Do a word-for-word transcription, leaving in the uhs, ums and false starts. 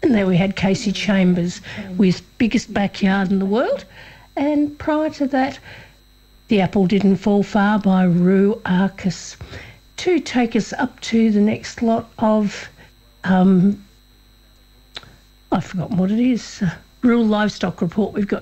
And then we had Casey Chambers with biggest backyard in the world. And prior to that, The Apple Didn't Fall Far by Rue Arcus, to take us up to the next lot of, um, I've forgotten what it is, uh, Rural Livestock Report. We've got